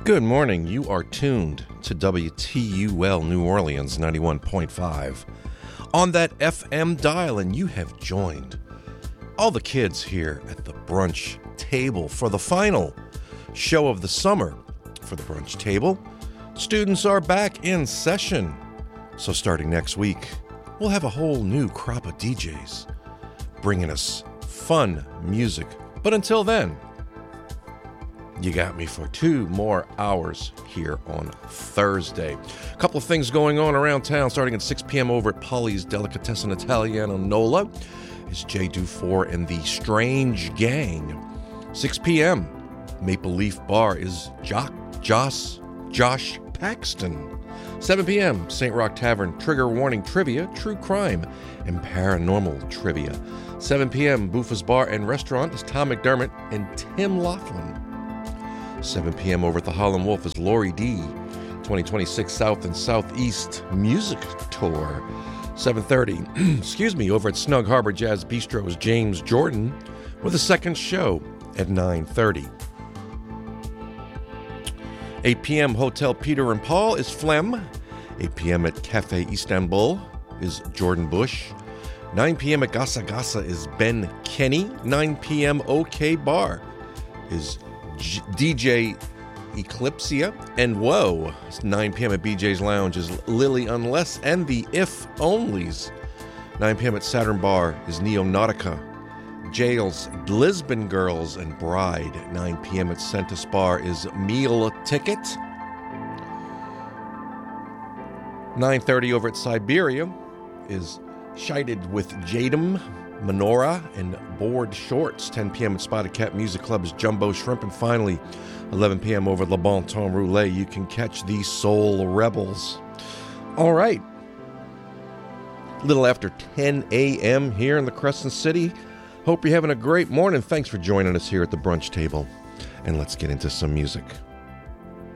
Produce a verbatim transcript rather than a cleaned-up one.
Good morning. You are tuned to W T U L New Orleans ninety-one point five on that F M dial, and you have joined all the kids here at the brunch table for the final show of the summer. For the brunch table, students are back in session. So starting next week, we'll have a whole new crop of D Js bringing us fun music. But until then, you got me for two more hours here on Thursday. A couple of things going on around town. Starting at six p.m. over at Polly's Delicatessen Italiano Nola is Jay Dufour and the Strange Gang. six p.m. Maple Leaf Bar is Jock, Josh, Josh Paxton. seven p.m. Saint Rock Tavern, Trigger Warning Trivia, True Crime, and Paranormal Trivia. seven p.m. Buffa's Bar and Restaurant is Tom McDermott and Tim Laughlin. seven p.m. over at the Holland Wolf is Lori D. twenty twenty-six South and Southeast Music Tour. seven thirty, excuse me, over at Snug Harbor Jazz Bistro is James Jordan with a second show at nine thirty. eight p.m. Hotel Peter and Paul is Phlegm. eight p.m. at Cafe Istanbul is Jordan Bush. nine p.m. at Gasa Gasa is Ben Kenny. nine p.m. OK Bar is G- D J Eclipsia. And whoa, it's nine p.m. at B J's Lounge is Lily Unless and the If Onlys. nine p.m. at Saturn Bar is Neonautica. Jails, Lisbon Girls and Bride. nine p.m. at Centus Bar is Meal Ticket. nine thirty over at Siberia is Shited with Jadam, Menorah, and Board Shorts. ten p.m. at Spotted Cat Music Club is Jumbo Shrimp. And finally, eleven p.m. over at Le Bon Ton Roulette, you can catch the Soul Rebels. All right. A little after ten a.m. here in the Crescent City. Hope you're having a great morning. Thanks for joining us here at the brunch table. And let's get into some music.